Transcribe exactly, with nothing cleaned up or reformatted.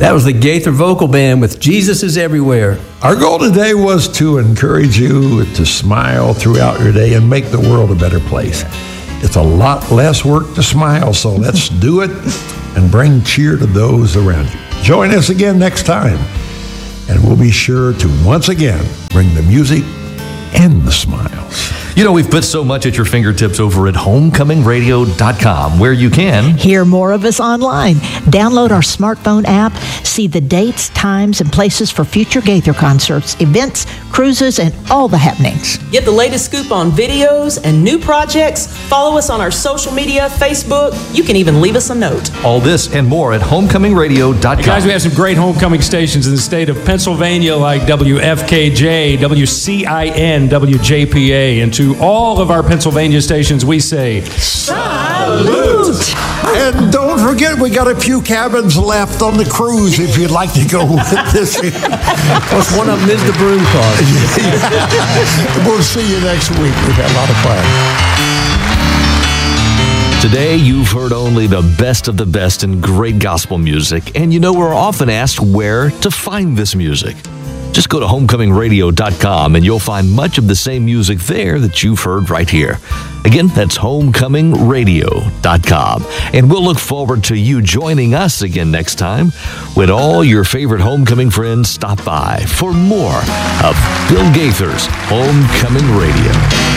That was the Gaither Vocal Band with Jesus is Everywhere. Our goal today was to encourage you to smile throughout your day and make the world a better place. It's a lot less work to smile, so let's do it and bring cheer to those around you. Join us again next time, and we'll be sure to once again bring the music and the smiles. You know, we've put so much at your fingertips over at homecoming radio dot com, where you can hear more of us online, download our smartphone app, see the dates, times, and places for future Gaither concerts, events, cruises, and all the happenings. Get the latest scoop on videos and new projects. Follow us on our social media, Facebook. You can even leave us a note. All this and more at homecoming radio dot com. Hey guys, we have some great homecoming stations in the state of Pennsylvania, like W F K J, W C I N, W J P A, and to all of our Pennsylvania stations, we say salute. And don't forget, we got a few cabins left on the cruise if you'd like to go with this. Plus, one of them is the broom closet. We'll see you next week. We've had a lot of fun. Today, you've heard only the best of the best in great gospel music, and you know we're often asked where to find this music. Just go to homecoming radio dot com and you'll find much of the same music there that you've heard right here. Again, that's homecoming radio dot com. And we'll look forward to you joining us again next time when all your favorite homecoming friends stop by for more of Bill Gaither's Homecoming Radio.